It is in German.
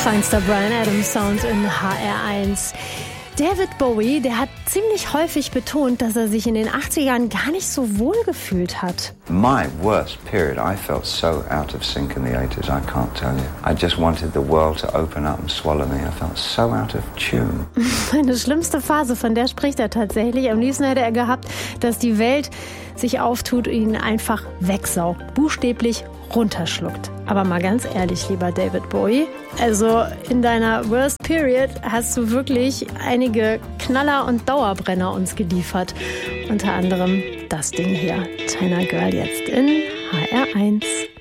Feinster Bryan Adams Sound in HR1. David Bowie, der hat ziemlich häufig betont, dass er sich in den 80ern gar nicht so wohl gefühlt hat. My worst period, I felt so out of sync in the 80s, I can't tell you. I just wanted the world to open up and swallow me. I felt so out of tune. Meine schlimmste Phase, von der spricht er tatsächlich. Am liebsten hätte er gehabt, dass die Welt sich auftut und ihn einfach wegsaugt. Buchstäblich runterschluckt. Aber mal ganz ehrlich, lieber David Bowie, also in deiner Worst Period hast du wirklich einige Knaller und Dauerbrenner uns geliefert. Unter anderem das Ding hier, China Girl, jetzt in HR1.